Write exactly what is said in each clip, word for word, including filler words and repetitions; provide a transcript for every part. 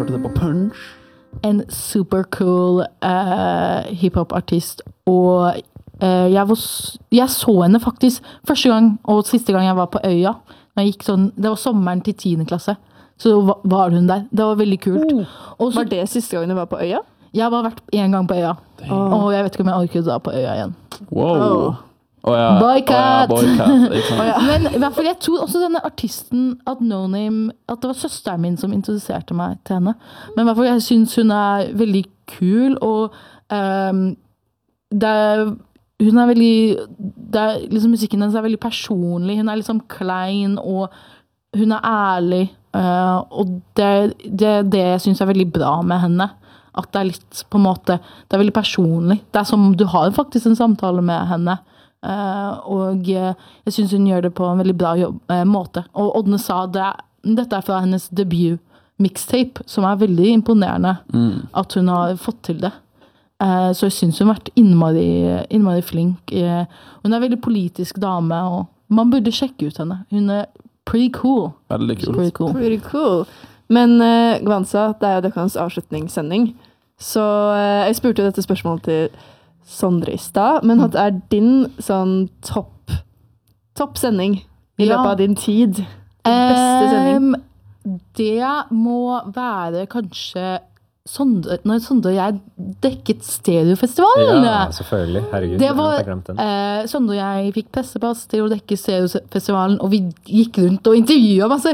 hørte det på Punch. En super cool uh, hiphop-artist, og uh, jeg, var, jeg så henne faktisk første gang og siste gang jeg var på øya. Jeg gikk sånn, det var sommeren til tiende klasse, så var hun der. Det var veldig kult. Oh, og så, var det siste gang du var på øya? Jeg har bare vært en gang på øya, oh. og jeg vet ikke om jeg orker å dra på øya igjen. Wow! Oh. Oh, ja. Boycott! Oh, ja, boycott. oh, ja. Men i hvert fall, jeg tror også denne artisten, at No Name, at det var søsteren min som introduserte meg til henne. Men i hvert fall, jeg synes hun er veldig kul, og um, det er, hun er veldig, det er, liksom, musikken hennes er veldig personlig, hun er liksom klein, og hun er ærlig, uh, og det er det, det jeg synes er veldig bra med henne. At det er litt, på en måte, det er veldig personlig. Det er som du har faktisk en samtale med henne. Uh, og uh, jeg synes hun gjør det på en veldig bra jobb, uh, måte. Og Ådne sa det, dette er fra hennes debut mixtape, som er veldig imponerende mm. at hun har fått til det. Uh, så jeg synes hun har vært innmari, innmari flink. Uh, hun er en veldig politisk dame, og man burde sjekke ut henne. Hun er pretty cool. Veldig kult. Pretty cool. Pretty cool. Men uh, Gvansa, det er jo deres avslutningssending. Så uh, jeg spurte jo dette spørsmålet til Sondre i stad, men at er din sånn topp topp sending i løpet av din tid? Beste sending? Um, det må være kanskje Sondre, når Sondre og jeg dekket Stereofestivalen. Ja, selvfølgelig. Herregud, det var, jeg har glemt den. Uh, Sondre og jeg fikk pressepass til å dekke Stereofestivalen, og vi gikk rundt og intervjuet masse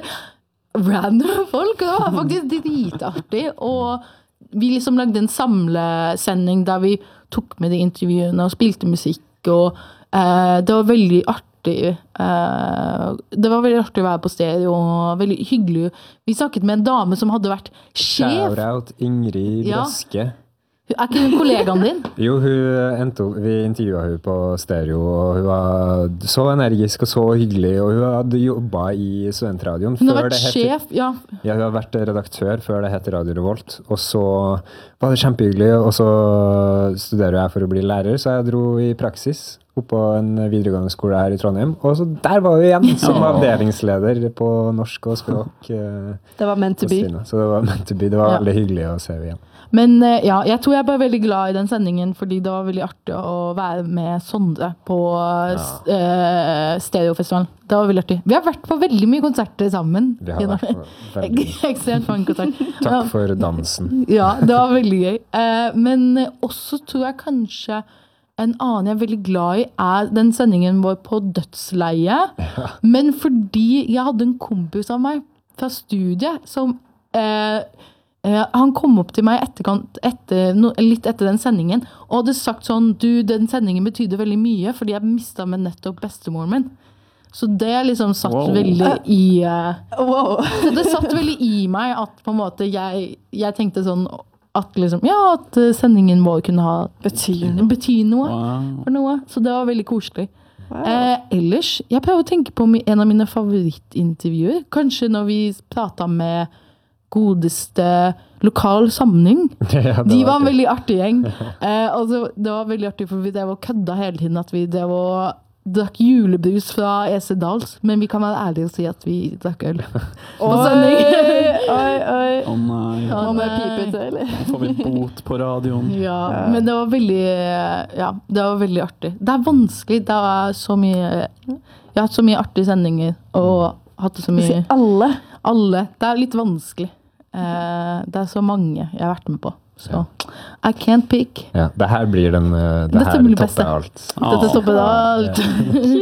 random folk, og det var faktisk dritartig, og vi liksom lagde en samlesending der vi tok med de intervjuene og spilte musikk, og eh, det var veldig artig. Eh, det var veldig artig å være på stereo, og veldig hyggelig. Vi snakket med en dame som hadde vært sjef. Shout-out Ingrid Røske. Ja. Er ikke hun kollegaen din? Jo, hun endte, vi intervjuet hun på stereo, og hun var så energisk og så hyggelig, og hun hadde jobbet i studentradioen. Hun har vært sjef, ja. Ja, hun har vært redaktør før det het Radio Revolt, og så var det kjempehyggelig, og så studerer jeg for å bli lærer, så jeg dro i praksis opp på en videregående skole her i Trondheim, og så der var vi igjen som avdelingsleder på norsk og språk. Det var meant to be. Så det var meant to be, det var ja. Veldig hyggelig å se vi igjen. Men ja, jeg tror jeg ble veldig glad i den sendingen, fordi det var veldig artig å være med Sondre på ja. uh, Stereofestivalen. Det var veldig artig. Vi har vært på veldig mye konserter sammen. Vi har vært på veldig ekstremt mange konserter. Takk for dansen. Ja, det var veldig gøy. Uh, men også tror jeg kanskje en annen jeg er veldig glad i er den sendingen vår på Dødsleie. Ja. Men fordi jeg hadde en kompis av meg fra studiet som uh, Uh, han kom opp til meg etterkant, etter, no, litt etter den sendingen, og hadde sagt sånn, du, den sendingen betyder veldig mye, fordi jeg mistet med nettopp bestemoren min. Så det liksom satt wow. veldig i... Uh, wow. Så det satt veldig i meg at på en måte jeg, jeg tenkte sånn, at liksom, ja, at sendingen vår kunne ha... Betyr noe. Betyr noe wow. for noe. Så det var veldig koselig. Wow. Uh, ellers, jeg prøver å tenke på en av mine favorittintervjuer. Kanskje når vi pratet med godeste lokal samling. Ja, de var en veldig artig gjeng. Eh, og så, det var veldig artig, for vi drev og kødda hele tiden at vi drev og drakk julebrus fra Esedals, men vi kan være ærlige og si at vi drakk øl på sending. Oi, oi. Å oh, nei. Ja, må jeg pipe til, eller? Får vi bot på radioen? Ja, men det var veldig, ja, det var veldig artig. Det er vanskelig, det er så mye, jeg har hatt så mye artige sendinger, og hatt så mye... Alle? Alle. Det er litt vanskelig. Uh, det er så mange jeg har vært med på. Så ja. I can't pick. Ja, det her blir den, det Dette her blir topper alt. Dette stopper alt.